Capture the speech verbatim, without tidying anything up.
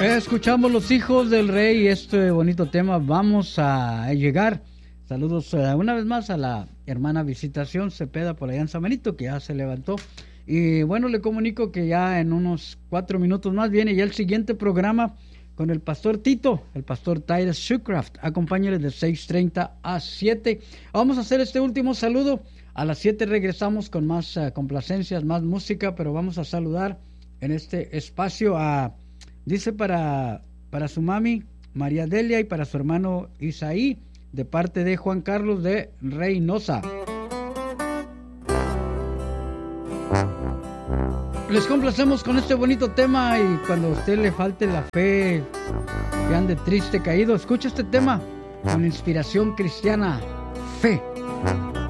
Escuchamos Los Hijos del Rey, este bonito tema. Vamos a llegar. Saludos uh, una vez más a la hermana Visitación Cepeda por allá en San Benito, que ya se levantó. Y bueno, le comunico que ya en unos cuatro minutos más viene ya el siguiente programa con el pastor Tito, el pastor Titus Shoecraft. Acompáñale de seis treinta a siete. Vamos a hacer este último saludo. A las siete regresamos con más uh, complacencias, más música, pero vamos a saludar en este espacio a, dice para, para su mami María Delia y para su hermano Isaí, de parte de Juan Carlos de Reynosa. Les complacemos con este bonito tema, y cuando a usted le falte la fe, que ande triste, caído, escucha este tema con inspiración cristiana, Fe.